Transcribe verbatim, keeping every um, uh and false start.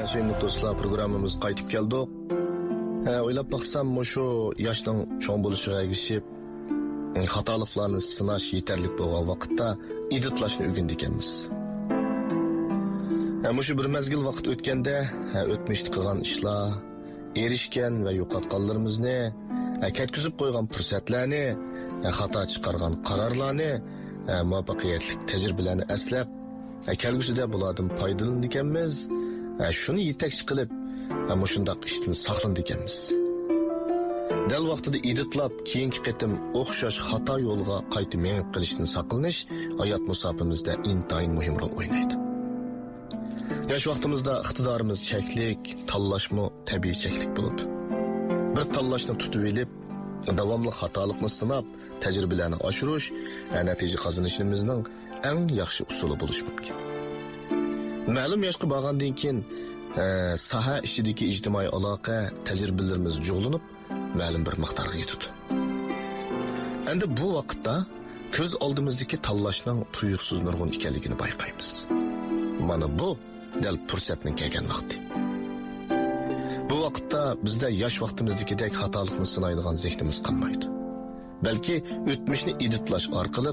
Suyumlu dostlar, programımız qaytib keldik. Ha, o'ylab baqsam, shu yoshning cho'ng bo'lishiga ergishib, xatoliklarni sinash yetarlik bo'lgan vaqtda editlashni o'rgandik ekanmiz. Ha, shu bir mezgil vaqt o'tganda, ha, o'tmishda qilgan ishlar, erishgan va yo'qotganlarimizni, ha, ketkizib qo'ygan fursatlarni, ha, xato chiqargan qarorlarni, ha, muvaffaqiyatli tajribalarni aslab, ha, kelgusida bulardan foydalandik ekanmiz. Shuni yetakchi qilib, mana shundoq ishdan saqlandik ekanmiz. Dal vaqtida editlab, keyingi qitim o'xshash xato yo'lga qayta menib qilishdan saqlanish hayot musofimizda intayin muhim rol o'ynaydi. Yosh vaqtimizda iqtidorimiz cheklik, tanlashmi tabiiy cheklik bo'ladi. Bir tanlashni tutib olib, davomli xatolikni sinab, tajribalarni oshirish, natija qozonishimizning eng yaxshi usuli bo'lishi mumkin. Ma'lum yoshga borgandan keyin soha ishidagi ijtimoiy aloqa tajribalarimiz jo'g'lanib, ma'lum bir miqdorga yetadi. Endi bu vaqtda ko'z oldimizdagi tanlashning tuyuqsiz nurg'un ekanligini bayqaymiz. Mana bu dal fursatning kelgan vaqti. Bu vaqtda bizda yosh vaqtimizdagidek xatolikni sinaydigan zehnimiz qolmaydi. Balki o'tmishni editlash orqali